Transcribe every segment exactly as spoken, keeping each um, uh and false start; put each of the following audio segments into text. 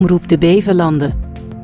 Omroep de Bevelanden.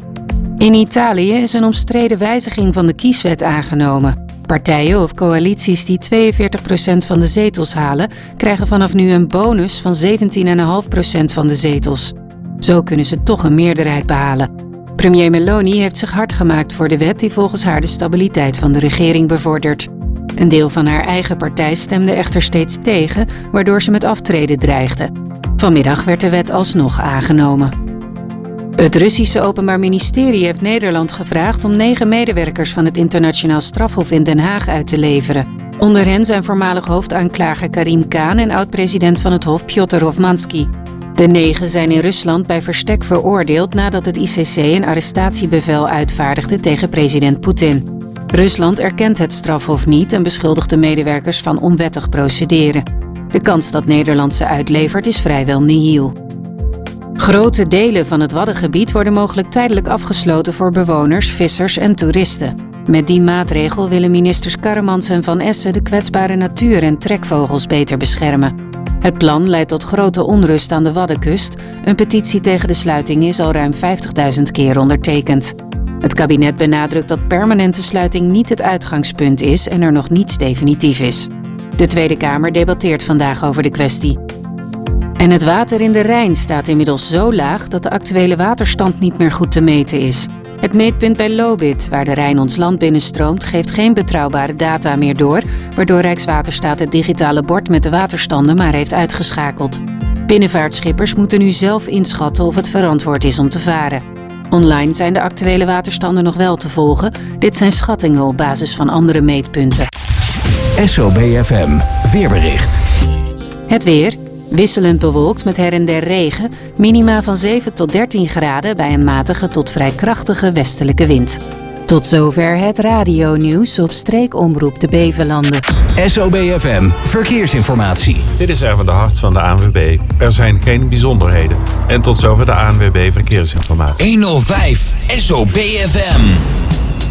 In Italië is een omstreden wijziging van de kieswet aangenomen. Partijen of coalities die tweeënveertig procent van de zetels halen, krijgen vanaf nu een bonus van zeventien komma vijf procent van de zetels. Zo kunnen ze toch een meerderheid behalen. Premier Meloni heeft zich hard gemaakt voor de wet die volgens haar de stabiliteit van de regering bevordert. Een deel van haar eigen partij stemde echter steeds tegen, waardoor ze met aftreden dreigde. Vanmiddag werd de wet alsnog aangenomen. Het Russische Openbaar Ministerie heeft Nederland gevraagd om negen medewerkers van het Internationaal Strafhof in Den Haag uit te leveren. Onder hen zijn voormalig hoofdaanklager Karim Khan en oud-president van het Hof Pjotr Hofmanski. De negen zijn in Rusland bij verstek veroordeeld nadat het I C C een arrestatiebevel uitvaardigde tegen president Poetin. Rusland erkent het strafhof niet en beschuldigt de medewerkers van onwettig procederen. De kans dat Nederland ze uitlevert is vrijwel nihil. Grote delen van het Waddengebied worden mogelijk tijdelijk afgesloten voor bewoners, vissers en toeristen. Met die maatregel willen ministers Karremans en Van Essen de kwetsbare natuur en trekvogels beter beschermen. Het plan leidt tot grote onrust aan de Waddenkust. Een petitie tegen de sluiting is al ruim vijftigduizend keer ondertekend. Het kabinet benadrukt dat permanente sluiting niet het uitgangspunt is en er nog niets definitief is. De Tweede Kamer debatteert vandaag over de kwestie. En het water in de Rijn staat inmiddels zo laag dat de actuele waterstand niet meer goed te meten is. Het meetpunt bij Lobith, waar de Rijn ons land binnenstroomt, geeft geen betrouwbare data meer door, waardoor Rijkswaterstaat het digitale bord met de waterstanden maar heeft uitgeschakeld. Binnenvaartschippers moeten nu zelf inschatten of het verantwoord is om te varen. Online zijn de actuele waterstanden nog wel te volgen. Dit zijn schattingen op basis van andere meetpunten. S O B F M weerbericht. Het weer. Wisselend bewolkt met her en der regen. Minima van zeven tot dertien graden bij een matige tot vrij krachtige westelijke wind. Tot zover het radionieuws op streekomroep de Bevelanden. S O B F M Verkeersinformatie. Dit is Erwin de Hart van de A N W B. Er zijn geen bijzonderheden. En tot zover de A N W B Verkeersinformatie. honderdvijf S O B F M.